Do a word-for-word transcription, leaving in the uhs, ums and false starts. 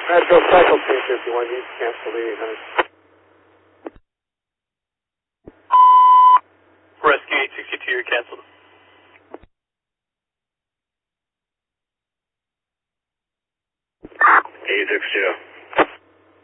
Metro cycle team fifty-one, you cancel the eight hundred. Rescue eight sixty-two, you're canceled. eight six two.